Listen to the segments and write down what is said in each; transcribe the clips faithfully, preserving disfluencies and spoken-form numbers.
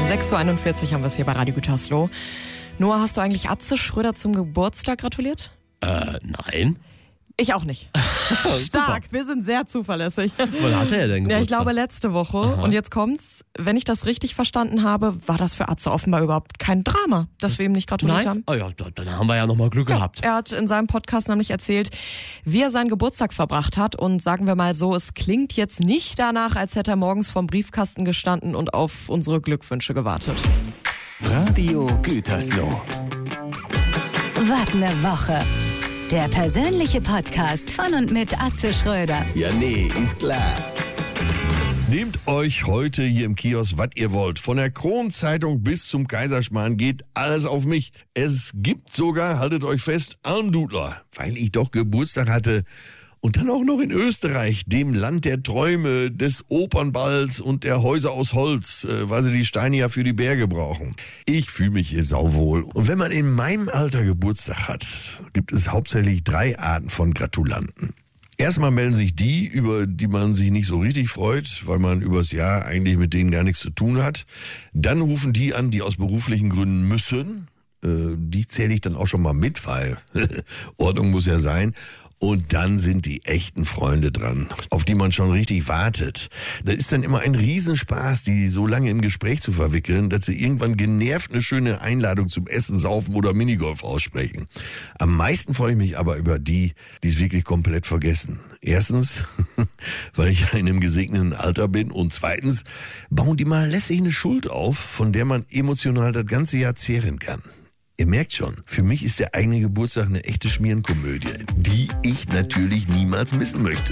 sechs Uhr einundvierzig haben wir es hier bei Radio Gütersloh. Noah, hast du eigentlich Atze Schröder zum Geburtstag gratuliert? Äh, nein. Ich auch nicht. Stark, wir sind sehr zuverlässig. Wann hatte er denn Geburtstag? Ja, ich glaube letzte Woche. Aha. Und jetzt kommt's, wenn ich das richtig verstanden habe, war das für Atze offenbar überhaupt kein Drama, dass wir ihm nicht gratuliert Nein? haben. Oh ja, dann haben wir ja nochmal Glück ja, gehabt. Er hat in seinem Podcast nämlich erzählt, wie er seinen Geburtstag verbracht hat. Und sagen wir mal so, es klingt jetzt nicht danach, als hätte er morgens vorm Briefkasten gestanden und auf unsere Glückwünsche gewartet. Radio Gütersloh. Was ne Woche. Der persönliche Podcast von und mit Atze Schröder. Ja, nee, ist klar. Nehmt euch heute hier im Kiosk, was ihr wollt. Von der Kronzeitung bis zum Kaiserschmarrn geht alles auf mich. Es gibt sogar, haltet euch fest, Almdudler, weil ich doch Geburtstag hatte. Und dann auch noch in Österreich, dem Land der Träume, des Opernballs und der Häuser aus Holz, weil sie die Steine ja für die Berge brauchen. Ich fühle mich hier sauwohl. Und wenn man in meinem Alter Geburtstag hat, gibt es hauptsächlich drei Arten von Gratulanten. Erstmal melden sich die, über die man sich nicht so richtig freut, weil man übers Jahr eigentlich mit denen gar nichts zu tun hat. Dann rufen die an, die aus beruflichen Gründen müssen. Die zähle ich dann auch schon mal mit, weil Ordnung muss ja sein. Und dann sind die echten Freunde dran, auf die man schon richtig wartet. Das ist dann immer ein Riesenspaß, die so lange im Gespräch zu verwickeln, dass sie irgendwann genervt eine schöne Einladung zum Essen, Saufen oder Minigolf aussprechen. Am meisten freue ich mich aber über die, die es wirklich komplett vergessen. Erstens, weil ich in einem gesegneten Alter bin, und zweitens bauen die mal lässig eine Schuld auf, von der man emotional das ganze Jahr zehren kann. Ihr merkt schon, für mich ist der eigene Geburtstag eine echte Schmierenkomödie, die ich natürlich niemals missen möchte.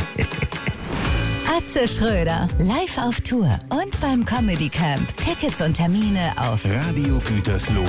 Atze Schröder, live auf Tour und beim Comedy Camp. Tickets und Termine auf Radio Gütersloh